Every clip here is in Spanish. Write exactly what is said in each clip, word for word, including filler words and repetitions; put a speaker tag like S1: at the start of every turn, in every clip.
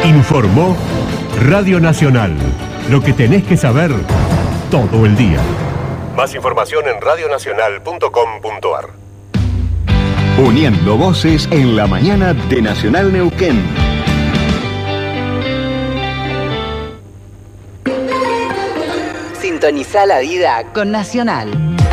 S1: Informó Radio Nacional. Lo que tenés que saber todo el día. Más información en radio nacional punto com punto a r.
S2: Uniendo voces en la mañana de Nacional Neuquén.
S3: Sintoniza la vida con Nacional.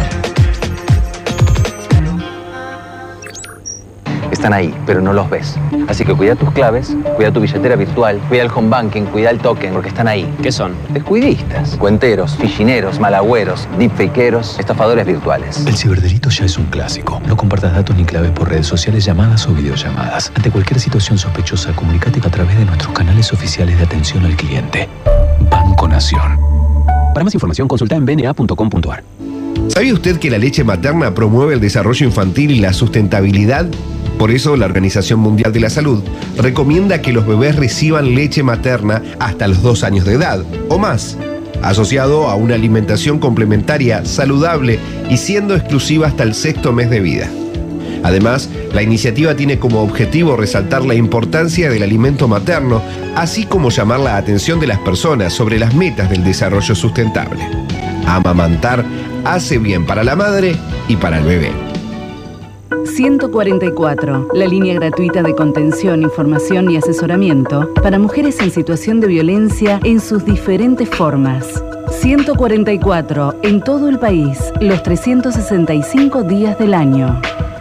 S4: Están ahí, pero no los ves. Así que cuida tus claves, cuida tu billetera virtual, cuida el home banking, cuida el token, porque están ahí.
S5: ¿Qué son?
S4: Descuidistas, cuenteros, fichineros, malagüeros, deepfakeros, estafadores virtuales.
S6: El ciberdelito ya es un clásico. No compartas datos ni claves por redes sociales, llamadas o videollamadas. Ante cualquier situación sospechosa, comunícate a través de nuestros canales oficiales de atención al cliente. Banco Nación. Para más información, consulta en b n a punto com punto a r.
S7: ¿Sabía usted que la leche materna promueve el desarrollo infantil y la sustentabilidad? Por eso, la Organización Mundial de la Salud recomienda que los bebés reciban leche materna hasta los dos años de edad o más, asociado a una alimentación complementaria, saludable y siendo exclusiva hasta el sexto mes de vida. Además, la iniciativa tiene como objetivo resaltar la importancia del alimento materno, así como llamar la atención de las personas sobre las metas del desarrollo sustentable. Amamantar hace bien para la madre y para el bebé.
S8: ciento cuarenta y cuatro, la línea gratuita de contención, información y asesoramiento para mujeres en situación de violencia en sus diferentes formas. ciento cuarenta y cuatro, en todo el país, los trescientos sesenta y cinco días del año.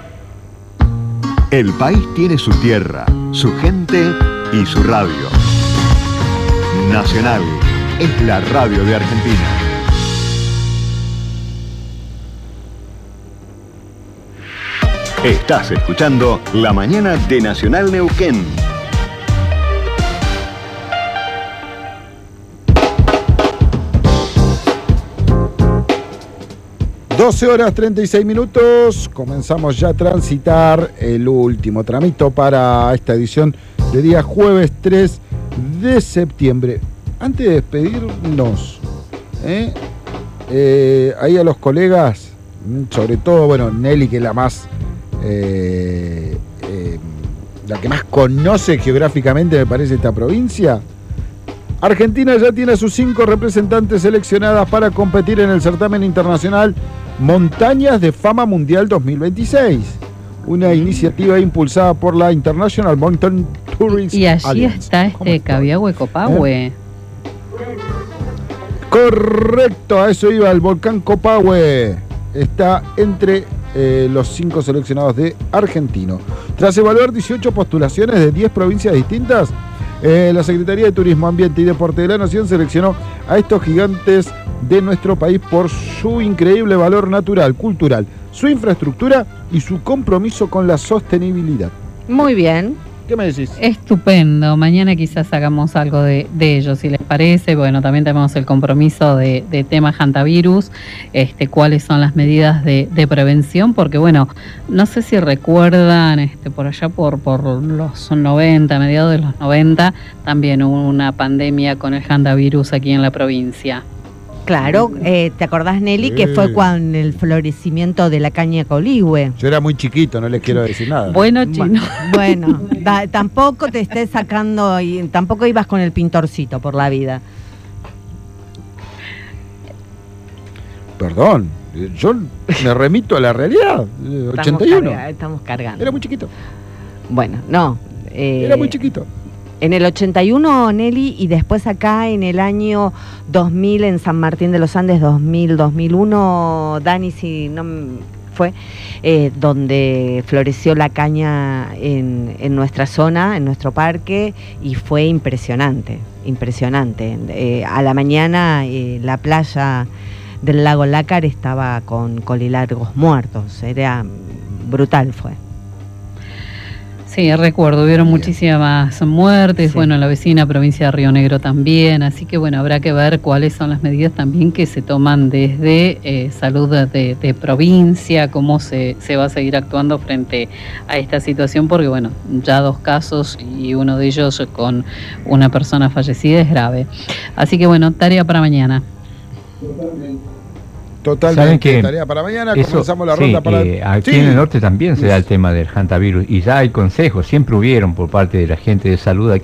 S2: El país tiene su tierra, su gente y su radio. Nacional es la radio de Argentina. Estás escuchando La Mañana de Nacional Neuquén.
S9: doce horas treinta y seis minutos. Comenzamos ya a transitar el último tramito para esta edición de día jueves tres de septiembre. Antes de despedirnos, ¿eh? Eh, ahí a los colegas, sobre todo, bueno, Nelly, que es la más... Eh, eh, la que más conoce geográficamente, me parece, esta provincia. Argentina ya tiene a sus cinco representantes seleccionadas para competir en el certamen internacional Montañas de Fama Mundial dos mil veintiséis, una iniciativa impulsada por la International Mountain Tourism
S10: Y allí
S9: Alliance.
S10: está este Cabiahue Copahue.
S9: ¿Eh? Correcto, a eso iba el volcán Copahue. Está entre eh, los cinco seleccionados de Argentino. Tras evaluar dieciocho postulaciones de diez provincias distintas, eh, la Secretaría de Turismo, Ambiente y Deporte de la Nación seleccionó a estos gigantes de nuestro país por su increíble valor natural, cultural, su infraestructura y su compromiso con la sostenibilidad.
S10: Muy bien.
S9: ¿Qué me decís?
S10: Estupendo. Mañana quizás hagamos algo de, de ello, si les parece. Bueno, también tenemos el compromiso de, de tema hantavirus, este, cuáles son las medidas de, de prevención, porque bueno, no sé si recuerdan, este, por allá por, por los noventa, mediados de los noventa, también hubo una pandemia con el hantavirus aquí en la provincia.
S11: Claro, eh, ¿te acordás, Nelly,
S9: Sí.
S11: que fue con el florecimiento de la caña coligüe?
S9: Yo era muy chiquito, no les quiero decir nada.
S10: Bueno, chino.
S11: Bueno, da, tampoco te estés sacando, y tampoco ibas con el pintorcito por la vida.
S9: Perdón, yo me remito a la realidad. ochenta y uno.
S11: Estamos, carga, estamos cargando.
S9: Era muy chiquito.
S11: Bueno, no. Eh,
S9: Era muy chiquito.
S11: En el ochenta y uno, Nelly, y después acá en el año dos mil, en San Martín de los Andes, dos mil, dos mil uno, Dani, si no fue, eh, donde floreció la caña en, en nuestra zona, en nuestro parque, y fue impresionante, impresionante. Eh, a la mañana eh, la playa del lago Lácar estaba con colilargos muertos, era brutal, fue.
S10: Sí, recuerdo, hubieron muchísimas muertes, sí. Bueno, en la vecina provincia de Río Negro también, así que bueno, habrá que ver cuáles son las medidas también que se toman desde eh, salud de, de provincia, cómo se, se va a seguir actuando frente a esta situación, porque bueno, ya dos casos y uno de ellos con una persona fallecida es grave. Así que bueno, tarea para mañana.
S9: Totalmente, tarea para mañana, eso, comenzamos la ronda
S12: sí,
S9: para...
S12: Eh, aquí
S9: sí.
S12: en el norte también se da el tema del hantavirus y ya hay consejos, siempre hubieron por parte de la gente de salud aquí